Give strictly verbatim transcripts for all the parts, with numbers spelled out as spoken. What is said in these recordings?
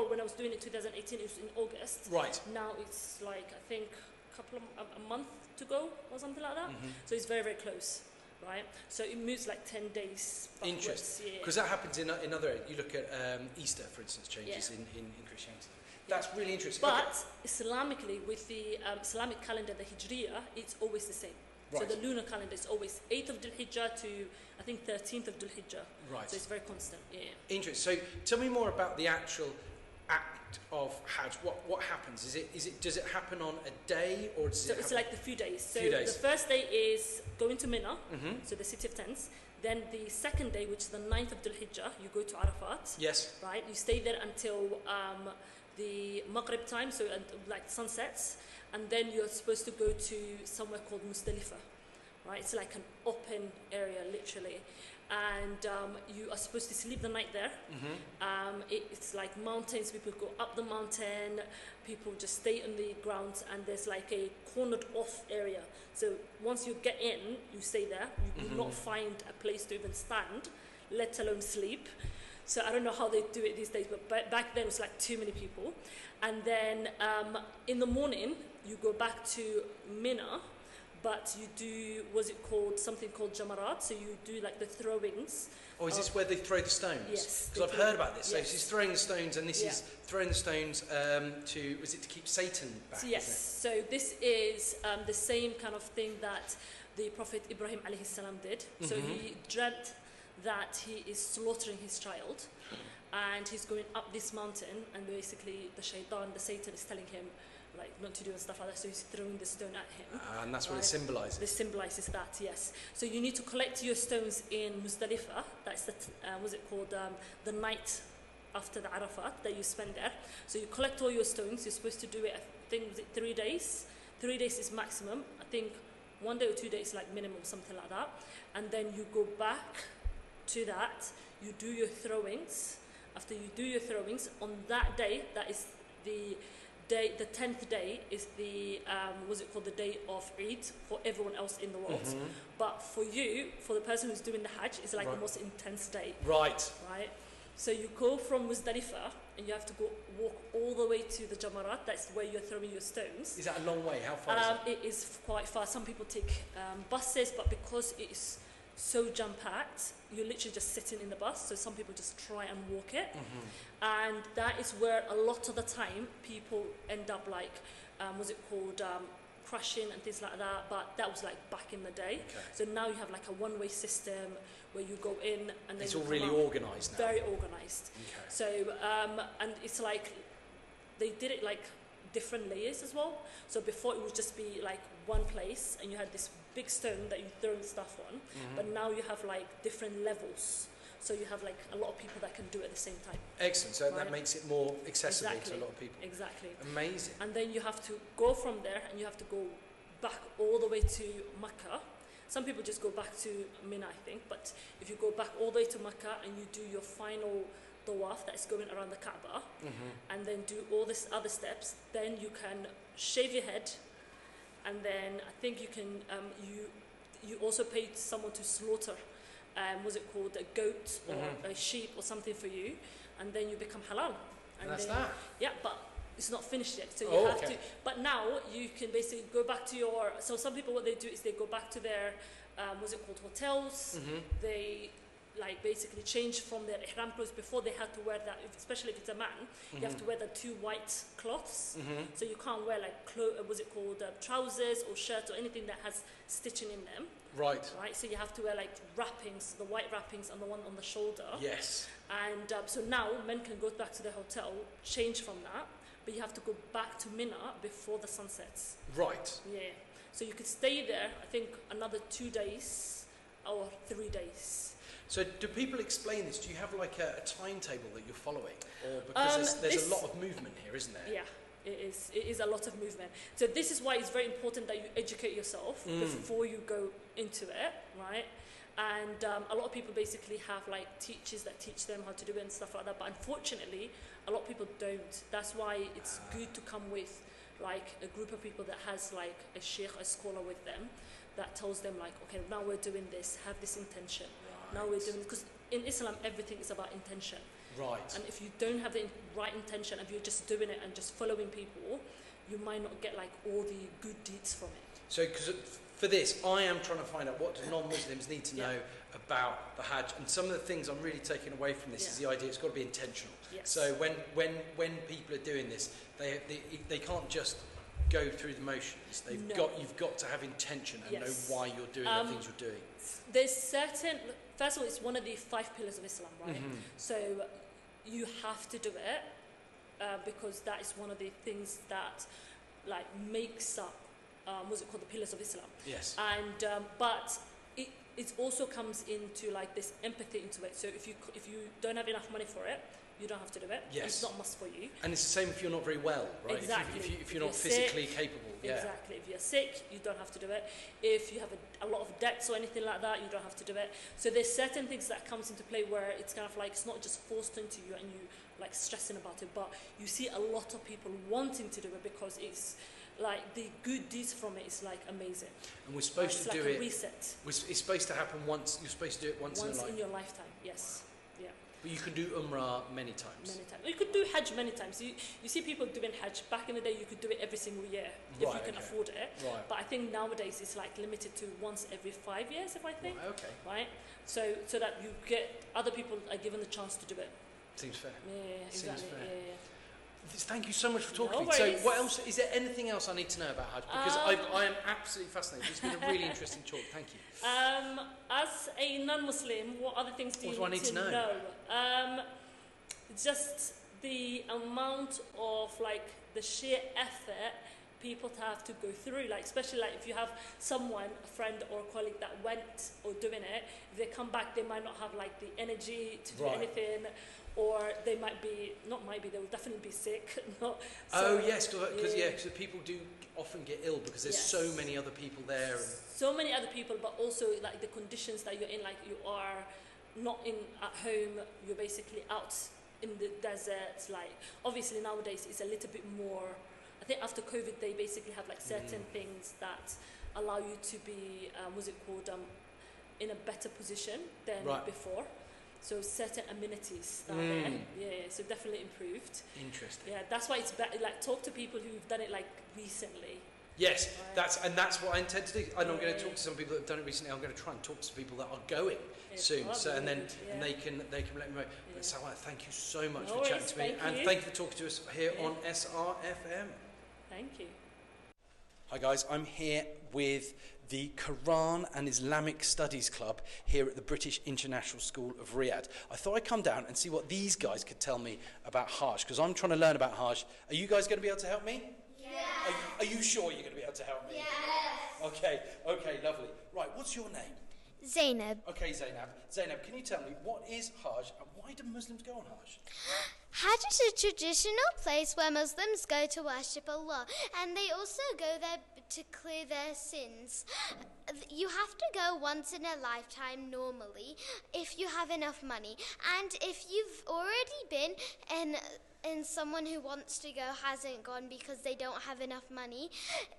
when I was doing it in twenty eighteen, it was in August. Right. Now it's like, I think, a couple of, a, a month to go or something like that. Mm-hmm. So it's very, very close, right? So it moves like ten days backwards. Interesting. Yeah. Because that happens in, in other areas. You look at um, Easter, for instance, changes Yeah. in, in, in Christianity. That's really interesting. But Okay. Islamically, with the um, Islamic calendar, the Hijriya, it's always the same. Right. So the lunar calendar is always eighth of Dhul Hijjah to, I think, thirteenth of Dhul Hijjah. Right. So it's very constant, yeah. Interesting. So tell me more about the actual act of Hajj. What what happens? Is it is it does it happen on a day or does So it it's happen? like the few days. So Few days. the first day is going to Mina, Mhm. so the city of tents. Then the second day, which is the ninth of Dhul Hijjah, you go to Arafat. Yes. Right? You stay there until um, the Maghrib time, so uh, like sunsets, and then you're supposed to go to somewhere called Muzdalifah. Right? It's like an open area, literally, and um, you are supposed to sleep the night there. Mm-hmm. Um, it, it's like mountains. People go up the mountain. People just stay on the ground, and there's like a cornered off area. So once you get in, you stay there. You Mhm. will not find a place to even stand, let alone sleep. So I don't know how they do it these days, but ba- back then it was like too many people. And then um, in the morning, you go back to Mina, but you do, what's it called, something called Jamarat. So you do like the throwings. Oh, is this of- where they throw the stones? Yes, Because they I've throw- heard about this. So yes. she's throwing the stones, and this Yeah. is throwing the stones um, to, was it to keep Satan back? So isn't yes, it? so this is um, the same kind of thing that the Prophet Ibrahim alayhi salam did. So Mhm. he dreamt that he is slaughtering his child, and he's going up this mountain, and basically the shaitan, the Satan, is telling him like not to do and stuff like that. So he's throwing the stone at him. Ah, and that's what it Right. symbolises. This symbolizes that, yes. So you need to collect your stones in Muzdalifah. That's the t- uh, what's it called? Um, the night after the Arafat that you spend there. So you collect all your stones. You're supposed to do it. I think was it three days. Three days is maximum. I think one day or two days like minimum, something like that. And then you go back to that. You do your throwings. After you do your throwings on that day, that is the day, the tenth day is the um, what's it called, the day of Eid for everyone else in the world. Mhm. But for you, for the person who's doing the Hajj, it's like Right. the most intense day, Right. right? So you go from Muzdalifah and you have to go walk all the way to the Jamarat. That's where you're throwing your stones. Is that a long way? How far Um, is it? it is quite far. Some people take um, buses, but because it is so jam-packed, you're literally just sitting in the bus. So some people just try and walk it. Mhm. And that is where a lot of the time people end up like, um, what's it called, um, crashing and things like that. But that was like back in the day. Okay. So now you have like a one-way system where you go in and then It's you all come really out. organised now. Very organised. Okay. So um, and it's like they did it like different layers as well. So before it would just be like one place and you had this big stone that you throw stuff on, Mhm. but now you have like different levels. So you have like a lot of people that can do it at the same time. Excellent. So that Right. makes it more accessible Exactly. to a lot of people. Exactly. Amazing. And then you have to go from there and you have to go back all the way to Mecca. Some people just go back to Mina, I think, but if you go back all the way to Mecca and you do your final tawaf that is going around the Kaaba, Mhm. and then do all these other steps, then you can shave your head, and then I think you can um, you you also pay someone to slaughter, um, what's it called, a goat or Mhm. a sheep or something for you, and then you become halal. And that's then, that. Yeah, but it's not finished yet, so you Oh, have okay. to. But now you can basically go back to your. So some people, what they do is they go back to their, um, what's it called, hotels. Mhm. They like basically change from their ihram clothes. Before they had to wear that, if- especially if it's a man, you have to wear the two white cloths. Mhm. So you can't wear like clo- uh, what's it called, uh, trousers or shirt or anything that has stitching in them, Right. right? So you have to wear like wrappings, the white wrappings and the one on the shoulder. Yes. And um, so now men can go back to their hotel, change from that, but you have to go back to Mina before the sun sets. Right. Yeah. So you could stay there, I think, another two days or three days. So do people explain this? Do you have like a, a timetable that you're following? Or because Um, there's, there's this- a lot of movement here, isn't there? Yeah, it is. It is a lot of movement. So this is why it's very important that you educate yourself Mm. before you go into it, right? And um, a lot of people basically have like teachers that teach them how to do it and stuff like that. But unfortunately, a lot of people don't. That's why it's good to come with like a group of people that has like a sheikh, a scholar with them, that tells them like, okay, now we're doing this, have this intention. Now we're doing, because in Islam everything is about intention. Right. And if you don't have the in- right intention, if you're just doing it and just following people, you might not get like all the good deeds from it. So, because for this, I am trying to find out what do non-Muslims need to Yeah. know about the Hajj, and some of the things I'm really taking away from this Yeah. is the idea it's got to be intentional. Yes. So when when when people are doing this, they they, they can't just go through the motions. They've No. got you've got to have intention and Yes. know why you're doing Um, the things you're doing. There's certain, first of all, it's one of the five pillars of Islam, right? Mhm. So you have to do it uh, because that is one of the things that like makes up, um, what's it called, the pillars of Islam. Yes. And um, but it it also comes into like this empathy into it. So if you c- if you don't have enough money for it, you don't have to do it. Yes. It's not a must for you. And it's the same if you're not very well, right? If you- Exactly. If, you, if, If you're not you're physically capable. Yeah. Exactly. If you're sick, you don't have to do it. If you have a, a lot of debts or anything like that, you don't have to do it. So there's certain things that comes into play where it's kind of like it's not just forced into you and you like stressing about it, but you see a lot of people wanting to do it because it's like the good deeds from it is like amazing. And we're supposed it's to like do a it. reset we're s- It's supposed to happen once. You're supposed to do it once, once in a life. in your lifetime. Yes. Yeah. But you can do Umrah many times. Many times. You could do Hajj many times. You, you see people doing Hajj. Back in the day, you could do it every single year if Right, you can okay. afford it. Right. But I think nowadays it's like limited to once every five years, if I think. Right, okay. Right? So so that you get, other people are given the chance to do it. Seems fair. Yeah, Seems exactly. fair. Yeah, yeah. Thank you so much for talking No to me. So, worries. what else? Is there anything else I need to know about Hajj? Because Um, I've, I am absolutely fascinated. It's been a really interesting talk. Thank you. Um, as a non-Muslim, what other things do What you do I need to know? Um, just the amount of like the sheer effort people to have to go through, like especially like if you have someone, a friend or a colleague that went or doing it, if they come back, they might not have like the energy to do Right. anything, or they might be not might be they will definitely be sick. Not, Oh so- yes, because yeah, yeah. because people do often get ill because there's Yes. so many other people there. And so many other people, but also like the conditions that you're in, like you are not in at home, you're basically out in the desert. Like obviously nowadays it's a little bit more, I think after COVID they basically have like certain Mm. things that allow you to be um, what's it called um, in a better position than Right. before. So certain amenities that are Mm. there, yeah, yeah, so definitely improved. interesting. Yeah, that's why it's better. Like talk to people who've done it like recently. Yes, Right. that's and that's what I intend to do. And I'm going to Yeah. talk to some people that have done it recently. I'm going to try and talk to some people that are going Yeah, soon. that'd So be and then really good, and yeah. they can they can let me know. Yeah. But Salwa, thank you so much No for chatting worries, to me, thank and you. thank you for talking to us here Yeah. on S R F M. Thank you. Hi guys, I'm here with the Quran and Islamic Studies Club here at the British International School of Riyadh. I thought I'd come down and see what these guys could tell me about Hajj, because I'm trying to learn about Hajj. Are you guys going to be able to help me? Yeah. Are you, are you sure you're going to be able to help me? Yes. Okay, okay, lovely. Right, what's your name? Zainab. Okay, Zainab. Zainab, can you tell me what is Hajj and why do Muslims go on Hajj? Hajj is a traditional place where Muslims go to worship Allah, and they also go there to clear their sins. You have to go once in a lifetime normally if you have enough money, and if you've already been and and someone who wants to go hasn't gone because they don't have enough money,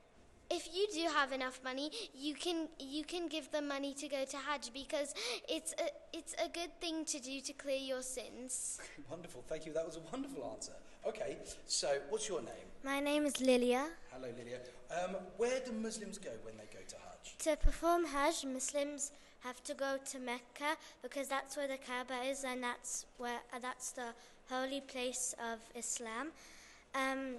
if you do have enough money, you can you can give them money to go to Hajj because it's a it's a good thing to do to clear your sins. Wonderful, thank you. That was a wonderful answer. Okay, so what's your name? My name is Lilia. Hello, Lilia. Um, where do Muslims go when they go to Hajj? To perform Hajj, Muslims have to go to Mecca because that's where the Kaaba is, and that's where uh, that's the holy place of Islam. Um,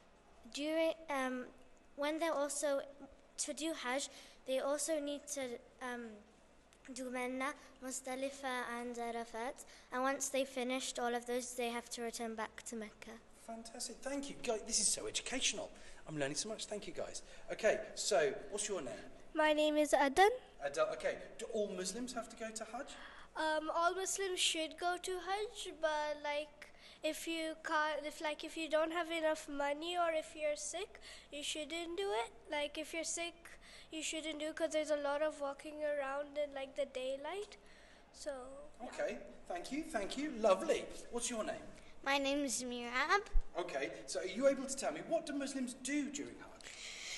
during um, when they also to do Hajj, they also need to um, do Mina, Muzdalifah, and Arafat. And once they finished all of those, they have to return back to Mecca. Fantastic, thank you. Guys, this is so educational. I'm learning so much. Thank you, guys. Okay, so what's your name? My name is Adan. Adel. Okay, do all Muslims have to go to Hajj? Um, all Muslims should go to Hajj, but like if you can't, if like if you don't have enough money or if you're sick, you shouldn't do it. Like if you're sick, you shouldn't do because there's a lot of walking around in like the daylight. So Okay, thank you, thank you. Lovely. What's your name? My name is Mirab. Okay, so are you able to tell me what do Muslims do during Hajj?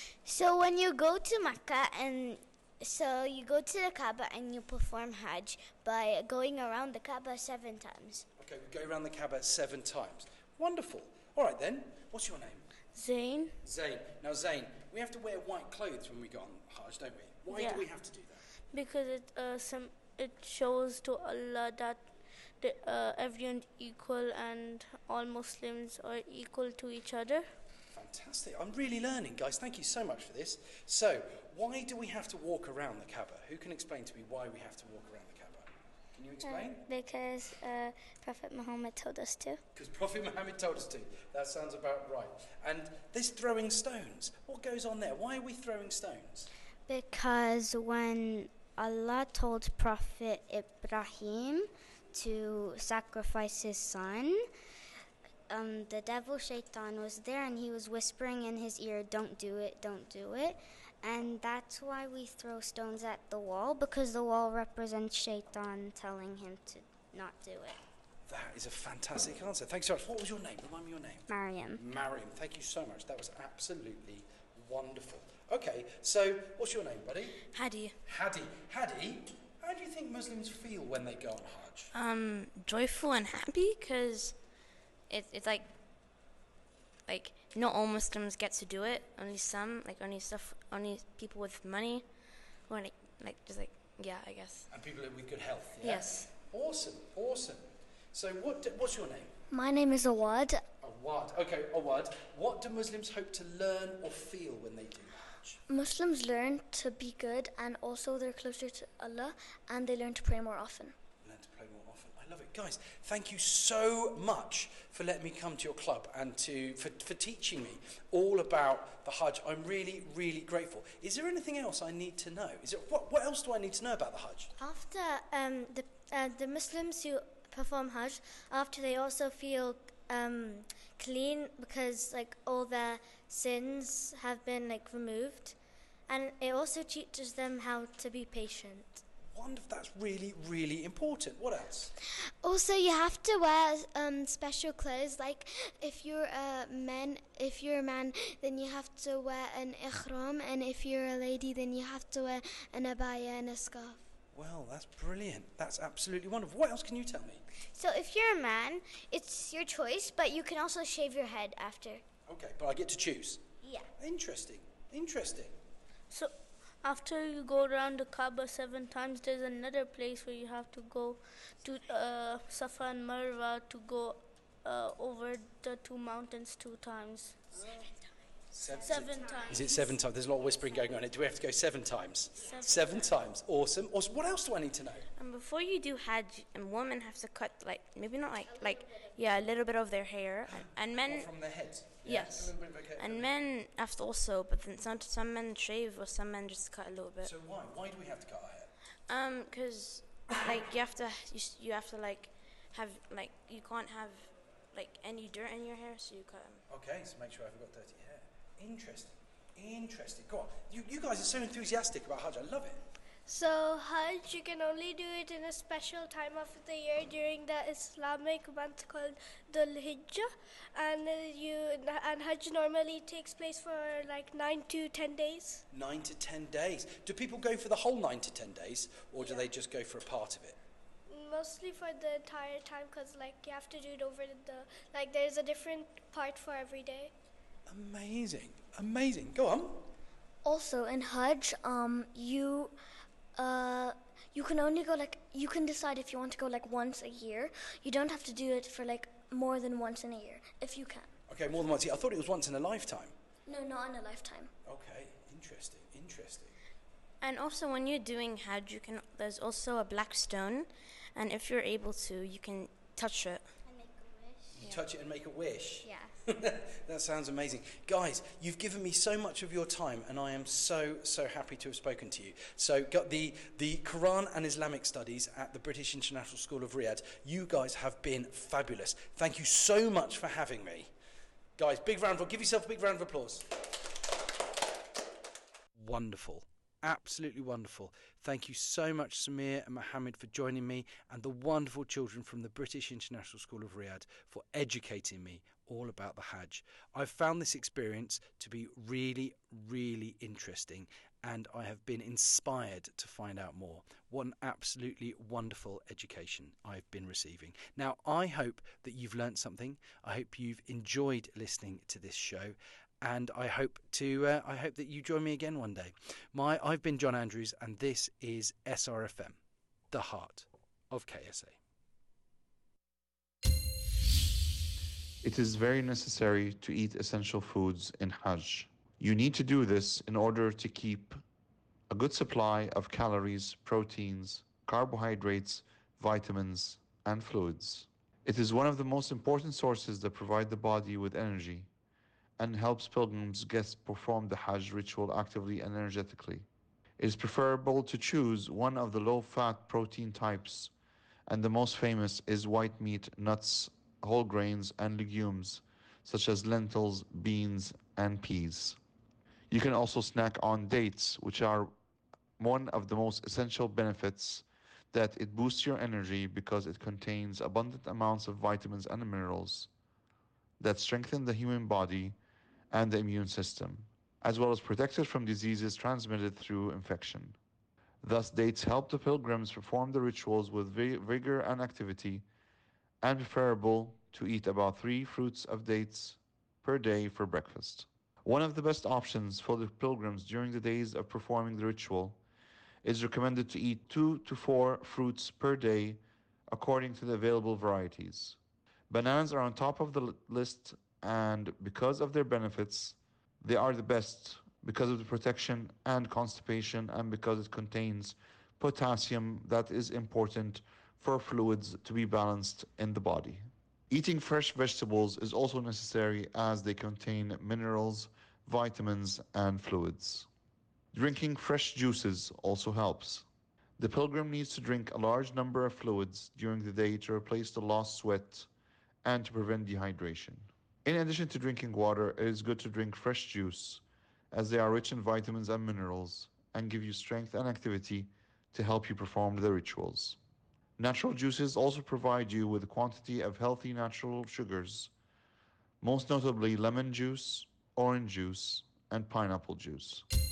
So when you go to Mecca and so you go to the Kaaba and you perform Hajj by going around the Kaaba seven times. Okay, we go around the Kaaba seven times. Wonderful. All right then, what's your name? Zayn. Zayn. Now Zayn, we have to wear white clothes when we go on Hajj, don't we? Why Yeah. do we have to do that? Because it uh, some it shows to Allah that the, uh, everyone's equal and all Muslims are equal to each other. Fantastic. I'm really learning, guys. Thank you so much for this. So, why do we have to walk around the Kaaba? Who can explain to me why we have to walk around the Kaaba? Can you explain? Because uh, Prophet Muhammad told us to. Because Prophet Muhammad told us to. That sounds about right. And this throwing stones, what goes on there? Why are we throwing stones? Because when Allah told Prophet Ibrahim to sacrifice his son, um, the devil Shaitan was there and he was whispering in his ear, don't do it, don't do it. And that's why we throw stones at the wall, because the wall represents Shaitan telling him to not do it. That is a fantastic answer. Thanks so much. What was your name? Remind me your name. Maryam. Mariam. Thank you so much. That was absolutely wonderful. Okay, so what's your name, buddy? Hadi. Hadi. Hadi, how do you think Muslims feel when they go on Hajj? Um, joyful and happy because it, it's like, like not all Muslims get to do it. Only some, like only stuff, only people with money, or like, like just like yeah, I guess. And people with good health. Yeah? Yes. Awesome. Awesome. So what? Do, what's your name? My name is Awad. Awad. Okay, Awad. What do Muslims hope to learn or feel when they do Hajj? Muslims learn to be good, and also they're closer to Allah, and they learn to pray more often. Learn to play more often. I love it. Guys, thank you so much for letting me come to your club and to for, for teaching me all about the Hajj. I'm really, really grateful. Is there anything else I need to know? Is it what, what else do I need to know about the Hajj? After um, the uh, the Muslims who perform Hajj, after they also feel um, clean because like all their sins have been like removed, and it also teaches them how to be patient. Wonderful. That's really, really important. What else? Also, you have to wear um, special clothes. Like if you're a man, if you're a man, then you have to wear an ihram, and if you're a lady, then you have to wear an abaya and a scarf. Well, that's brilliant. That's absolutely wonderful. What else can you tell me? So if you're a man, it's your choice, but you can also shave your head after. Okay, but I get to choose. Yeah. Interesting. Interesting. So after you go around the Kaaba seven times, there's another place where you have to go to uh, Safa and Marwa to go uh, over the two mountains two times. Seven, Seven times. Is it seven times? There's a lot of whispering going on. Do we have to go seven times? Seven. Seven times. Awesome. Awesome. What else do I need to know? And before you do Hajj, and women have to cut like maybe not like like yeah a little bit of their hair, and, and men What, from their heads? yes, A little bit of a- and men have to also, but then some some men shave or some men just cut a little bit. So why? Why do we have to cut our hair? Um, cause like you have to you, s- you have to like have like you can't have like any dirt in your hair, so you cut 'em. Okay, so make sure I haven't got dirty hair. Interesting. Interesting. Go on. You, you guys are so enthusiastic about Hajj. I love it. So Hajj, you can only do it in a special time of the year during the Islamic month called Dhul Hijjah, and uh, you and Hajj normally takes place for like nine to ten days. Nine to ten days. Do people go for the whole nine to ten days, or do they just go for a part of it? Mostly for the entire time, cause like you have to do it over the like there's a different part for every day. Amazing. Amazing. Go on. Also, in Hajj, um, you, uh, you can only go like you can decide if you want to go like once a year. You don't have to do it for like more than once in a year, if you can. Okay, more than once. I thought it was once in a lifetime. No, not in a lifetime. Okay, interesting. Interesting. And also, when you're doing Hajj, you can. There's also a black stone, and if you're able to, you can touch it. You touch it and make a wish. Yeah. That sounds amazing. Guys, you've given me so much of your time, and I am so, so happy to have spoken to you. So, got the, the Quran and Islamic Studies at the British International School of Riyadh. You guys have been fabulous. Thank you so much for having me. Guys, big round of applause. Give yourself a big round of applause. Wonderful. Absolutely wonderful. Thank you so much, Samir and Mohammed, for joining me, and the wonderful children from the British International School of Riyadh for educating me all about the Hajj. I've found this experience to be really, really interesting, and I have been inspired to find out more. What an absolutely wonderful education I've been receiving. Now, I hope that you've learnt something. I hope you've enjoyed listening to this show, and I hope to uh, I hope that you join me again one day. My I've been John Andrews, and this is S R F M, the heart of K S A. It is very necessary to eat essential foods in Hajj. You need to do this in order to keep a good supply of calories, proteins, carbohydrates, vitamins, and fluids. It is one of the most important sources that provide the body with energy and helps pilgrims guests perform the Hajj ritual actively and energetically. It is preferable to choose one of the low-fat protein types, and the most famous is white meat, nuts, whole grains, and legumes, such as lentils, beans, and peas. You can also snack on dates, which are one of the most essential benefits, that it boosts your energy because it contains abundant amounts of vitamins and minerals that strengthen the human body and the immune system, as well as protect it from diseases transmitted through infection. Thus, dates help the pilgrims perform the rituals with vigor and activity, and preferable to eat about three fruits of dates per day for breakfast. One of the best options for the pilgrims during the days of performing the ritual is recommended to eat two to four fruits per day according to the available varieties. Bananas are on top of the list, and because of their benefits, they are the best because of the protection and constipation, and because it contains potassium that is important for fluids to be balanced in the body. Eating fresh vegetables is also necessary as they contain minerals, vitamins, and fluids. Drinking fresh juices also helps. The pilgrim needs to drink a large number of fluids during the day to replace the lost sweat and to prevent dehydration. In addition to drinking water, it is good to drink fresh juice, as they are rich in vitamins and minerals and give you strength and activity to help you perform the rituals. Natural juices also provide you with a quantity of healthy natural sugars, most notably lemon juice, orange juice, and pineapple juice.